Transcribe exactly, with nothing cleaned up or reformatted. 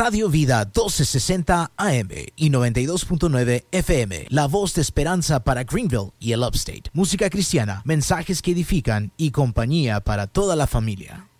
Radio Vida doce sesenta A M y noventa y dos punto nueve F M, la voz de esperanza para Greenville y el Upstate. Música cristiana, mensajes que edifican y compañía para toda la familia.